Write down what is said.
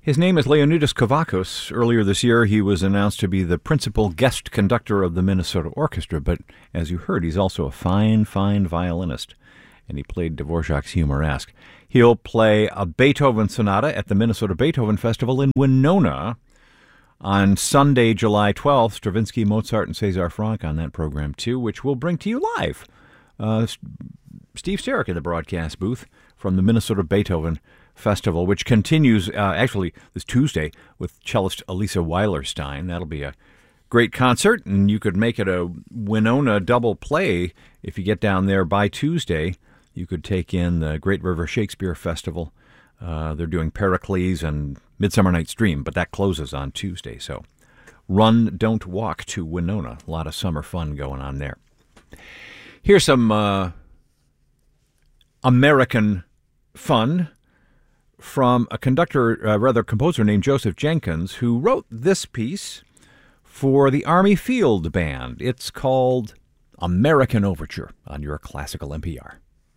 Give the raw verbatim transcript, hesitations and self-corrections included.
His name is Leonidas Kavakos. Earlier this year, he was announced to be the principal guest conductor of the Minnesota Orchestra, but as you heard, he's also a fine, fine violinist, and he played Dvorak's Humoresque. He'll play a Beethoven sonata at the Minnesota Beethoven Festival in Winona on Sunday, July twelfth. Stravinsky, Mozart, and César Franck on that program, too, which we'll bring to you live. Uh, Steve Sterrick in the broadcast booth from the Minnesota Beethoven Festival, which continues uh, actually this Tuesday with cellist Elisa Weilerstein. That'll be a great concert, and you could make it a Winona double play if you get down there by Tuesday. You could take in the Great River Shakespeare Festival. Uh, they're doing Pericles and Midsummer Night's Dream, but that closes on Tuesday. So run, don't walk to Winona. A lot of summer fun going on there. Here's some uh, American fun from a conductor, uh, rather composer named Joseph Jenkins, who wrote this piece for the Army Field Band. It's called American Overture on your Classical N P R.